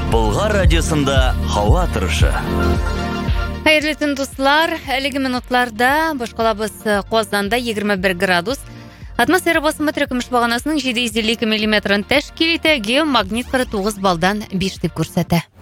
Болгар радиосында һава торышы. Хәерле төн дуслар, әлеге минутларда Башкалабыз Казанда 21 градус. Атмосфера басымы төкмеш баганасының 752 мм тәшкил итә, геомагнит 9 балдан 5 дип күрсәтә.